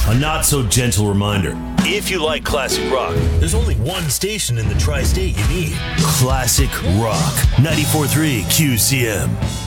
A not so gentle reminder. If you like classic rock, there's only one station in the tri-state you need. Classic Rock. 94.3 QCM.